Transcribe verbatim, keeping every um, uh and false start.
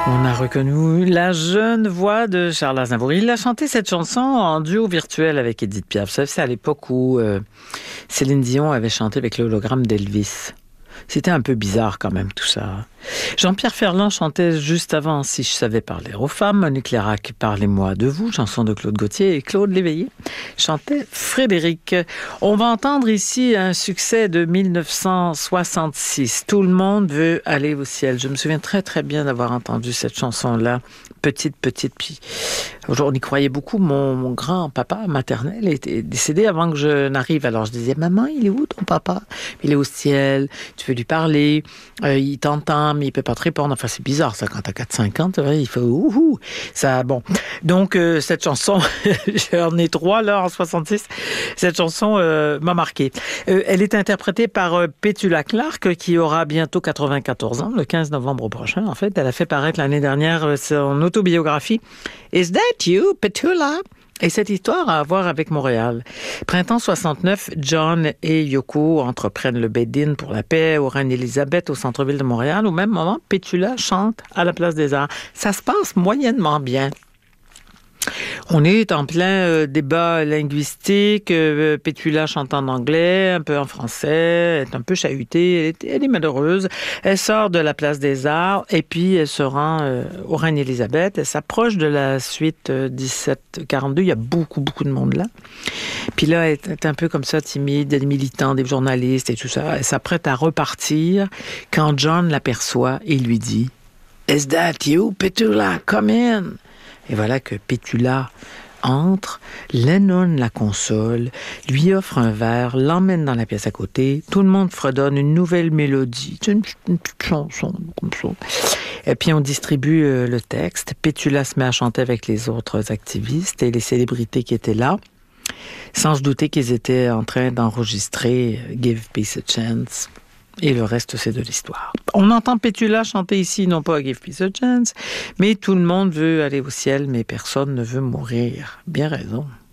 On a reconnu la jeune voix de Charles Aznavour. Il a chanté cette chanson en duo virtuel avec Édith Piaf. Ça, c'est à l'époque où euh, Céline Dion avait chanté avec l'hologramme d'Elvis. C'était un peu bizarre quand même tout ça. Jean-Pierre Ferland chantait juste avant Si je savais parler aux femmes. Monique Lérac, Parlez-moi de vous, chanson de Claude Gauthier. Et Claude Léveillé chantait Frédéric. On va entendre ici un succès de mille neuf cent soixante-six. Tout le monde veut aller au ciel. Je me souviens très très bien d'avoir entendu cette chanson-là. Petite, petite, puis on y croyait beaucoup. Mon, mon grand-papa maternel était décédé avant que je n'arrive. Alors je disais, maman, il est où ton papa? Il est au ciel, tu veux lui parler, euh, il t'entend, mais il peut pas te répondre. Enfin, c'est bizarre ça, quand t'as quatre cinq ans, il fait ouhou. Ça, bon. Donc, euh, cette chanson, j'en ai trois là en soixante-six, cette chanson euh, m'a marqué. Euh, elle est interprétée par euh, Petula Clark, qui aura bientôt quatre-vingt-quatorze ans, le quinze novembre prochain. En fait, elle a fait paraître l'année dernière euh, son autobiographie Is That You, Petula? Et cette histoire a à voir avec Montréal. Printemps soixante-neuf, John et Yoko entreprennent le bed-in pour la paix au Reine-Élisabeth, au centre-ville de Montréal. Au même moment, Petula chante à la Place des Arts. Ça se passe moyennement bien. On est en plein euh, débat linguistique. Euh, Petula chante en anglais, un peu en français, elle est un peu chahutée, elle est, elle est malheureuse. Elle sort de la Place des Arts et puis elle se rend euh, au Reine-Élisabeth. Elle s'approche de la suite euh, dix-sept quarante-deux. Il y a beaucoup, beaucoup de monde là. Puis là, elle est un peu comme ça, timide, des militants, des journalistes et tout ça. Elle s'apprête à repartir quand John l'aperçoit et lui dit « Is that you, Petula? Come in! » Et voilà que Petula entre, Lennon la console, lui offre un verre, l'emmène dans la pièce à côté. Tout le monde fredonne une nouvelle mélodie. C'est une, une petite chanson comme ça. Et puis on distribue euh, le texte. Petula se met à chanter avec les autres activistes et les célébrités qui étaient là, sans se douter qu'ils étaient en train d'enregistrer « Give Peace a Chance ». Et le reste, c'est de l'histoire. On entend Petula chanter ici, non pas « Give Peace a Chance », mais tout le monde veut aller au ciel, mais personne ne veut mourir. Bien raison.